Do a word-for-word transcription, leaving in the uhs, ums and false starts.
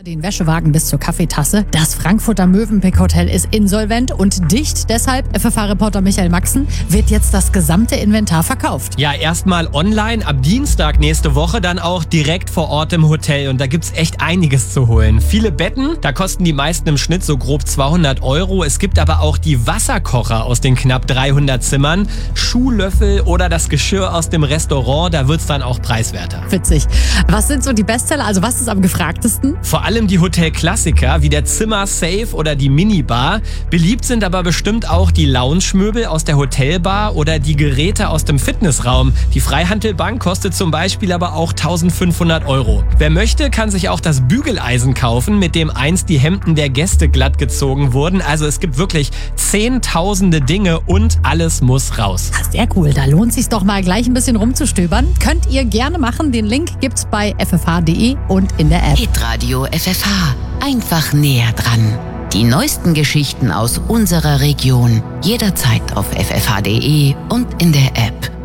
Den Wäschewagen bis zur Kaffeetasse. Das Frankfurter Mövenpick Hotel ist insolvent und dicht. Deshalb, F F H-Reporter Michael Maxen, wird jetzt das gesamte Inventar verkauft. Ja, erstmal online, ab Dienstag nächste Woche, dann auch direkt vor Ort im Hotel. Und da gibt's echt einiges zu holen. Viele Betten, da kosten die meisten im Schnitt so grob zweihundert Euro. Es gibt aber auch die Wasserkocher aus den knapp dreihundert Zimmern, Schuhlöffel oder das Geschirr aus dem Restaurant, da wird's dann auch preiswerter. Witzig. Was sind so die Bestseller? Also was ist am gefragtesten? Vor allem die Hotelklassiker wie der Zimmer-Safe oder die Minibar. Beliebt sind aber bestimmt auch die Lounge-Möbel aus der Hotelbar oder die Geräte aus dem Fitnessraum. Die Freihandelbank kostet zum Beispiel aber auch eintausendfünfhundert Euro. Wer möchte, kann sich auch das Bügeleisen kaufen, mit dem einst die Hemden der Gäste glatt gezogen wurden. Also es gibt wirklich zehntausende Dinge und alles muss raus. Sehr cool, da lohnt sich's doch mal gleich ein bisschen rumzustöbern. Könnt ihr gerne machen, den Link gibt's bei f f h punkt d e und in der App. Hitradio F F H, einfach näher dran. Die neuesten Geschichten aus unserer Region, jederzeit auf f f h punkt d e und in der App.